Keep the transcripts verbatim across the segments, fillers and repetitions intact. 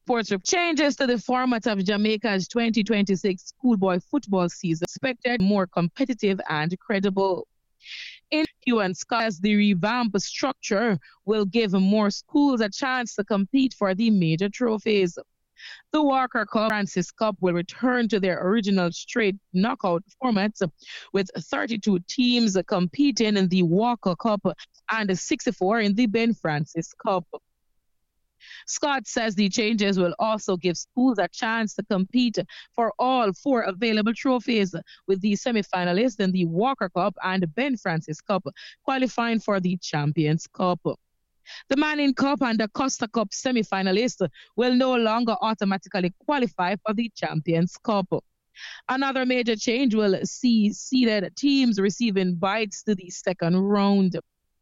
Sports Report. Changes to the format of Jamaica's twenty twenty-six schoolboy football season expected more competitive and credible. In Hugh and Scott, the revamped structure will give more schools a chance to compete for the major trophies. The Walker Cup Francis Cup will return to their original straight knockout format with thirty-two teams competing in the Walker Cup and sixty-four in the Ben Francis Cup. Scott says the changes will also give schools a chance to compete for all four available trophies, with the semi-finalists in the Walker Cup and Ben Francis Cup qualifying for the Champions Cup. The Manning Cup and the Costa Cup semi-finalists will no longer automatically qualify for the Champions Cup. Another major change will see seeded teams receiving bites to the second round.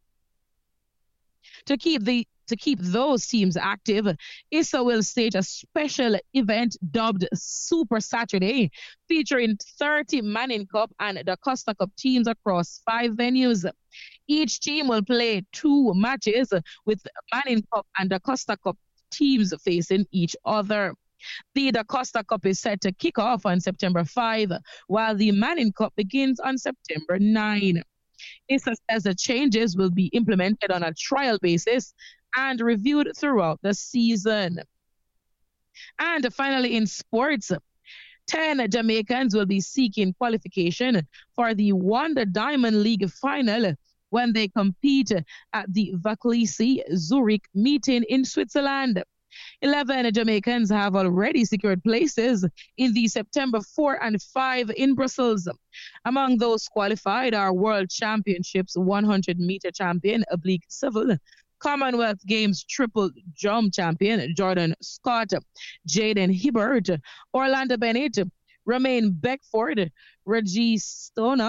To keep the to keep those teams active, I S A will stage a special event dubbed Super Saturday, featuring thirty Manning Cup and the Costa Cup teams across five venues. Each team will play two matches, with Manning Cup and the Costa Cup teams facing each other. The Da Costa Cup is set to kick off on September fifth, while the Manning Cup begins on September ninth. I S A says the changes will be implemented on a trial basis and reviewed throughout the season. And finally, in sports, ten Jamaicans will be seeking qualification for the Wanda Diamond League final when they compete at the Vaclisi Zurich meeting in Switzerland. eleven Jamaicans have already secured places in the September fourth and fifth in Brussels. Among those qualified are World Championships one hundred meter champion Oblique Civil, Commonwealth Games triple jump champion Jordan Scott, Jaden Hibbert, Orlando Bennett, Romain Beckford, Reggie Stoner,